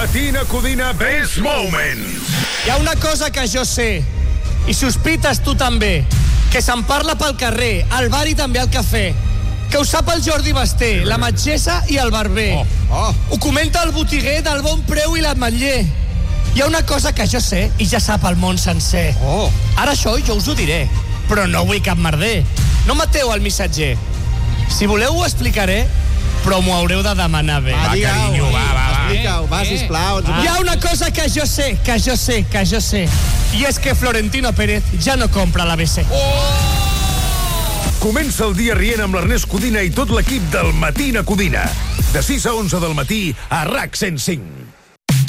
Matina Codina Best Moments. Hi ha una cosa que jo sé, i sospites tu també, que se'n parla pel carrer, al bar i també al cafè, que ho sap el Jordi Basté, la metgessa i el barber. Ho comenta el botiguer del Bon Preu i l'Ametller. Hi ha una cosa que jo sé i ja sap el món sencer. Ara això jo us ho diré, però no vull cap merder. No mateu el missatger. Si voleu ho explicaré, però m'ho haureu de demanar bé. Va, carinyo, va. Explica-ho, va, sisplau. Hi ha una cosa que jo sé, i és que Florentino Pérez ja no compra l'ABC. Comença el dia rient amb l'Ernest Codina i tot l'equip del Matina Codina. De 6 a 11 del matí a RAC 105.